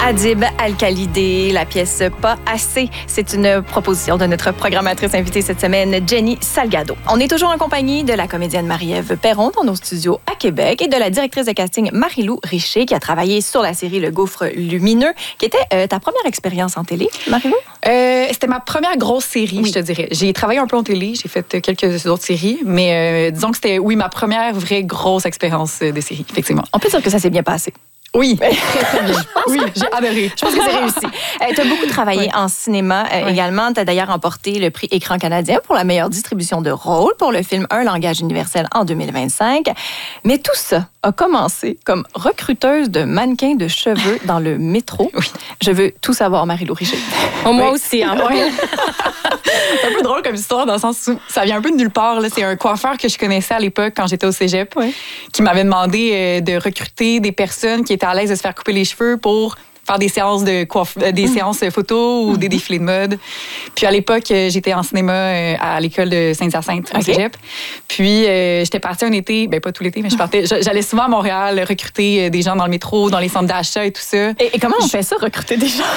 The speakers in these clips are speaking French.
Adib Al-Khalidé, la pièce Pas assez. C'est une proposition de notre programmatrice invitée cette semaine, Jenny Salgado. On est toujours en compagnie de la comédienne Marie-Ève Perron dans nos studios à Québec et de la directrice de casting Marie-Lou Richer qui a travaillé sur la série Le Gouffre lumineux, qui était ta première expérience en télé, Marie-Lou? C'était ma première grosse série, je te dirais. J'ai travaillé un peu en télé, j'ai fait quelques autres séries, mais disons que c'était, ma première vraie grosse expérience de série, effectivement. On peut dire que ça s'est bien passé. Oui, très, très bien. Oui, j'ai adoré. Je pense que c'est réussi. Tu as beaucoup travaillé en cinéma également. Tu as d'ailleurs remporté le prix Écran canadien pour la meilleure distribution de rôle pour le film Un langage universel en 2025. Mais tout ça a commencé comme recruteuse de mannequins de cheveux dans le métro. Oui. Je veux tout savoir, Marie-Lou Richer. Moi aussi, hein. C'est un peu drôle comme histoire dans le sens où ça vient un peu de nulle part. Là. C'est un coiffeur que je connaissais à l'époque quand j'étais au cégep qui m'avait demandé de recruter des personnes qui étaient à l'aise de se faire couper les cheveux pour faire des séances des séances photos ou des défilés de mode. Puis à l'époque, j'étais en cinéma à l'école de Saint-Hyacinthe au cégep. Puis j'étais partie un été, pas tout l'été, mais j'allais souvent à Montréal recruter des gens dans le métro, dans les centres d'achat et tout ça. Et comment on fait ça, recruter des gens?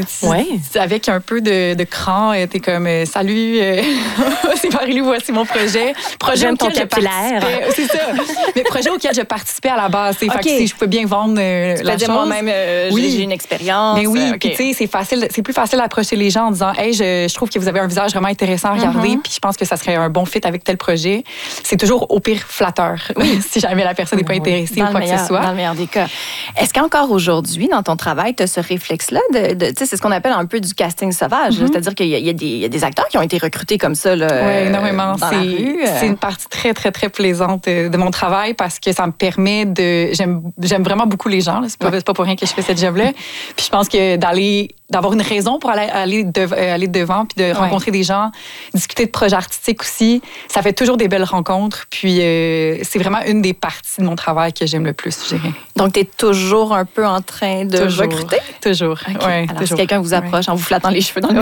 Avec un peu de cran, t'es comme salut, c'est Marie-Lou, voici mon projet. Projet auquel je participais. C'est ça. Mais projet auquel je participais à la base. Fait que si je pouvais bien vendre la chose. Moi-même, j'ai une expérience. Mais oui, puis tu sais, c'est plus facile d'approcher les gens en disant hey, je trouve que vous avez un visage vraiment intéressant à regarder, puis je pense que ça serait un bon fit avec tel projet. C'est toujours au pire flatteur si jamais la personne n'est pas intéressée ou quoi que ce soit. Dans le meilleur des cas. Est-ce qu'encore aujourd'hui, dans ton travail, tu as ce réflexe-là c'est ce qu'on appelle un peu du casting sauvage, c'est-à-dire qu'il y a des acteurs qui ont été recrutés comme ça là, oui, énormément. C'est une partie très, très, très plaisante de mon travail parce que ça me permet de... J'aime vraiment beaucoup les gens. Là. C'est pas pour rien que je fais cette job-là. Puis je pense que d'avoir une raison pour aller devant puis de rencontrer des gens, discuter de projets artistiques aussi, ça fait toujours des belles rencontres. Puis c'est vraiment une des parties de mon travail que j'aime le plus, je dirais. Donc, tu es toujours un peu en train de recruter? Toujours. Okay. Ouais, alors, si quelqu'un vous approche en vous flattant les cheveux dans le